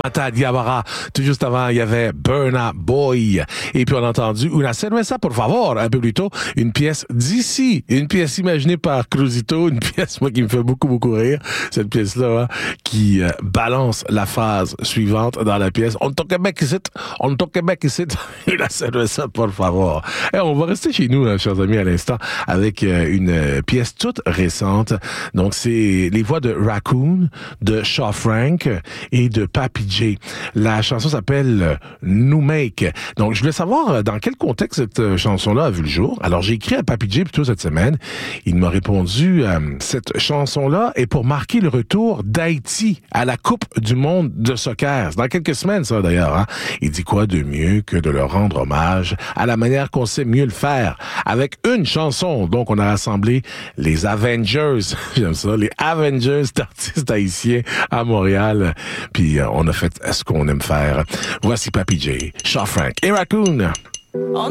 Mata Diawara. Tout juste avant, il y avait Burna Boy. Et puis on a entendu Una cerveza por favor, un peu plus tôt, une pièce d'ici, une pièce imaginée par Cruzito, une pièce moi qui me fait beaucoup rire, cette pièce-là, qui balance la phrase suivante dans la pièce. On est au Québec ici, Una cerveza por favor. Et on va rester chez nous, chers amis, à l'instant, avec une pièce toute récente. Donc c'est les voix de Raccoon, de Shaw Frank et de Papi J. La chanson s'appelle New Make. Donc je voulais savoir dans quel contexte cette chanson-là a vu le jour. Alors j'ai écrit à Papi J plutôt cette semaine. Il m'a répondu cette chanson-là est pour marquer le retour d'Haïti à la Coupe du monde de soccer. C'est dans quelques semaines ça d'ailleurs. Hein? Il dit quoi de mieux que de leur rendre hommage à la manière qu'on sait mieux le faire avec une chanson. Donc on a rassemblé les Avengers, j'aime ça, les Avengers d'artistes haïtiens à Montréal. Puis on a fait ce qu'on aime faire. Voici Papi J, Shaw Frank et Raccoon.